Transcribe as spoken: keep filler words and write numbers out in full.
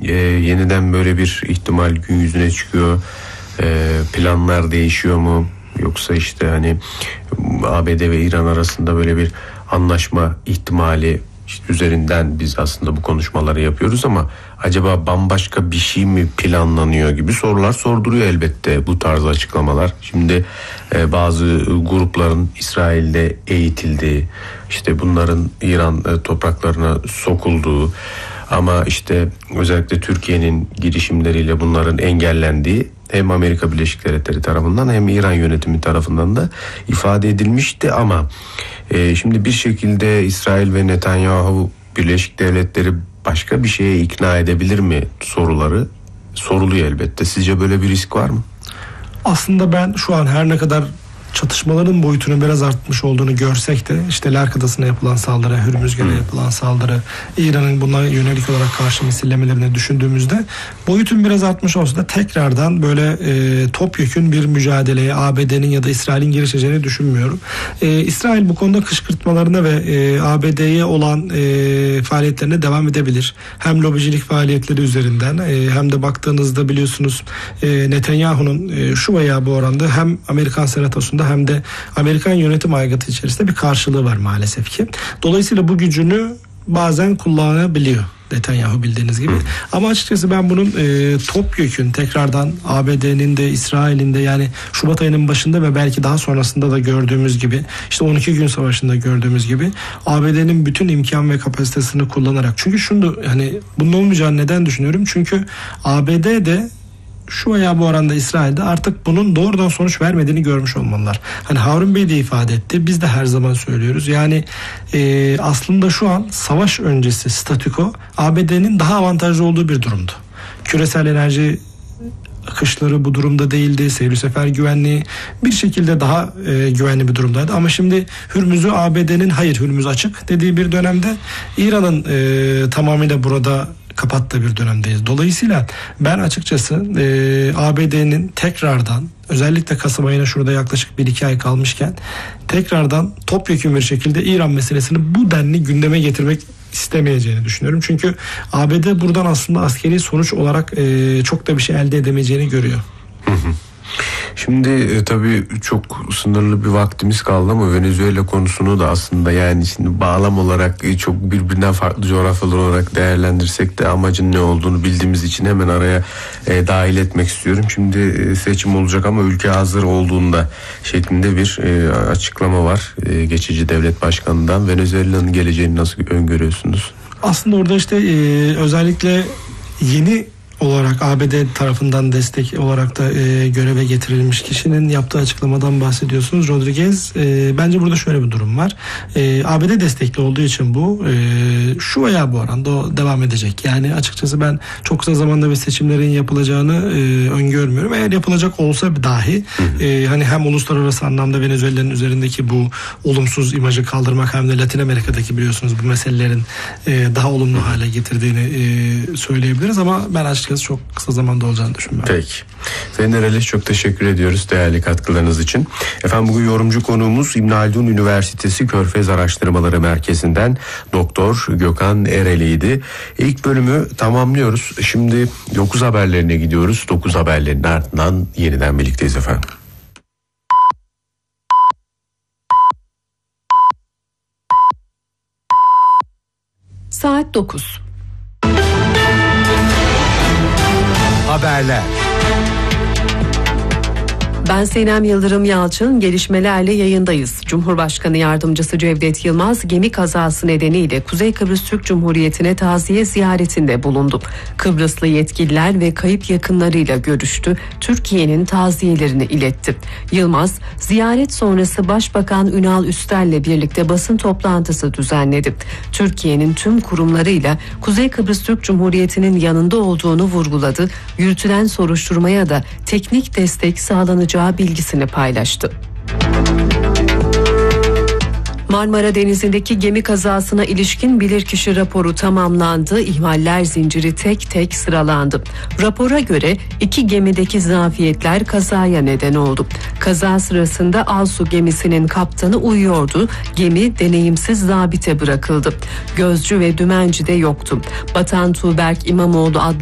e, yeniden böyle bir ihtimal gün yüzüne çıkıyor? E, planlar değişiyor mu? Yoksa işte hani A B D ve İran arasında böyle bir anlaşma ihtimali işte üzerinden biz aslında bu konuşmaları yapıyoruz ama acaba bambaşka bir şey mi planlanıyor gibi sorular sorduruyor elbette bu tarz açıklamalar. Şimdi e, bazı grupların İsrail'de eğitildiği, işte bunların İran e, topraklarına sokulduğu ama işte özellikle Türkiye'nin girişimleriyle bunların engellendiği hem Amerika Birleşik Devletleri tarafından hem İran yönetimi tarafından da ifade edilmişti ama e, şimdi bir şekilde İsrail ve Netanyahu Birleşik Devletleri başka bir şeye ikna edebilir mi soruları soruluyor elbette. Sizce böyle bir risk var mı? Aslında ben şu an her ne kadar çatışmaların boyutunun biraz artmış olduğunu görsek de işte Lerk Adası'na yapılan saldırı, Hürmüzgan'a hmm. yapılan saldırı, İran'ın buna yönelik olarak karşı misillemelerini düşündüğümüzde boyutun biraz artmış olsa da tekrardan böyle e, topyekün bir mücadeleye A B D'nin ya da İsrail'in girişeceğini düşünmüyorum. E, İsrail bu konuda kışkırtmalarına ve e, A B D'ye olan e, faaliyetlerine devam edebilir. Hem lobicilik faaliyetleri üzerinden e, hem de baktığınızda biliyorsunuz e, Netanyahu'nun e, şu veya bu oranda hem Amerikan Senatosu'nda hem de Amerikan yönetim aygıtı içerisinde bir karşılığı var maalesef ki. Dolayısıyla bu gücünü bazen kullanabiliyor Netanyahu bildiğiniz gibi. Hı. Ama açıkçası ben bunun e, topyekün tekrardan A B D'nin de İsrail'in de yani Şubat ayının başında ve belki daha sonrasında da gördüğümüz gibi işte on iki gün savaşında gördüğümüz gibi A B D'nin bütün imkan ve kapasitesini kullanarak, çünkü şunu hani bunun olmayacağını neden düşünüyorum? Çünkü A B D'de şu veya bu oranda İsrail'de artık bunun doğrudan sonuç vermediğini görmüş olmalılar. Hani Harun Bey de ifade etti. Biz de her zaman söylüyoruz. Yani e, aslında şu an savaş öncesi statüko A B D'nin daha avantajlı olduğu bir durumdu. Küresel enerji akışları bu durumda değildi. Seyir sefer güvenliği bir şekilde daha e, güvenli bir durumdaydı. Ama şimdi Hürmüz'ü A B D'nin hayır Hürmüz açık dediği bir dönemde İran'ın e, tamamıyla burada kapattığı bir dönemdeyiz. Dolayısıyla ben açıkçası e, A B D'nin tekrardan özellikle Kasım ayına şurada yaklaşık bir iki ay kalmışken tekrardan topyekun bir şekilde İran meselesini bu denli gündeme getirmek istemeyeceğini düşünüyorum. Çünkü A B D buradan aslında askeri sonuç olarak e, çok da bir şey elde edemeyeceğini görüyor. Hı hı. Şimdi e, tabii çok sınırlı bir vaktimiz kaldı ama Venezuela konusunu da aslında yani şimdi bağlam olarak e, çok birbirinden farklı coğrafyalar olarak değerlendirsek de amacın ne olduğunu bildiğimiz için hemen araya e, dahil etmek istiyorum. Şimdi e, seçim olacak ama ülke hazır olduğunda şeklinde bir e, açıklama var e, geçici devlet başkanından. Venezuela'nın geleceğini nasıl öngörüyorsunuz? Aslında orada işte e, özellikle yeni olarak A B D tarafından destek olarak da e, göreve getirilmiş kişinin yaptığı açıklamadan bahsediyorsunuz. Rodriguez, e, bence burada şöyle bir durum var. E, A B D destekli olduğu için bu e, şu veya bu oranda o devam edecek. Yani açıkçası ben çok kısa zamanda bir seçimlerin yapılacağını e, öngörmüyorum. Eğer yapılacak olsa dahi e, hani hem uluslararası anlamda Venezuela'nın üzerindeki bu olumsuz imajı kaldırmak hem de Latin Amerika'daki biliyorsunuz bu meselelerin e, daha olumlu hale getirdiğini e, söyleyebiliriz ama ben açıkçası çok kısa zamanda olacağını düşünmüyorum. Peki. Sayın Ereli çok teşekkür ediyoruz değerli katkılarınız için. Efendim bugün yorumcu konuğumuz İbn Haldun Üniversitesi Körfez Araştırmaları Merkezi'nden Doktor Gökhan Ereli'ydi. İlk bölümü tamamlıyoruz. Şimdi dokuz haberlerine gidiyoruz. dokuz haberlerin ardından yeniden birlikteyiz efendim. Saat dokuz. Haberler. Ben Sinem Yıldırım Yalçın, gelişmelerle yayındayız. Cumhurbaşkanı Yardımcısı Cevdet Yılmaz gemi kazası nedeniyle Kuzey Kıbrıs Türk Cumhuriyeti'ne taziye ziyaretinde bulundu. Kıbrıslı yetkililer ve kayıp yakınlarıyla görüştü. Türkiye'nin taziyelerini iletti. Yılmaz, ziyaret sonrası Başbakan Ünal Üstel'le birlikte basın toplantısı düzenledi. Türkiye'nin tüm kurumlarıyla Kuzey Kıbrıs Türk Cumhuriyeti'nin yanında olduğunu vurguladı. Yürütülen soruşturmaya da teknik destek sağlanacağı bilgisini paylaştı. Marmara Denizi'ndeki gemi kazasına ilişkin bilirkişi raporu tamamlandı. İhmaller zinciri tek tek sıralandı. Rapora göre iki gemideki zafiyetler kazaya neden oldu. Kaza sırasında Alsu gemisinin kaptanı uyuyordu. Gemi deneyimsiz zabite bırakıldı. Gözcü ve dümenci de yoktu. Batan Tuğberk İmamoğlu adlı